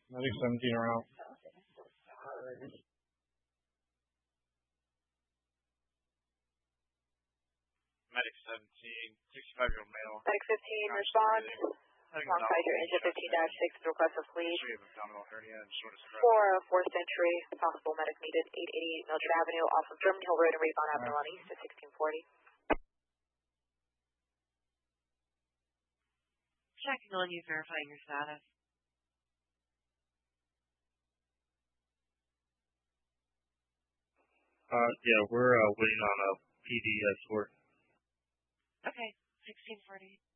Medic 17 around. Medic 17, 65-year-old male. Medic 15, respond. Alongside your engine 15-6, request of fleet. Abdominal hernia and shortest breath. For 4th Century, possible medic needed, 888 Mildred Avenue, off of German Hill Road and Rebound Avenue on East at 1640. Checking on you, verifying your status. Yeah, we're waiting on a PD escort. Okay, 1640.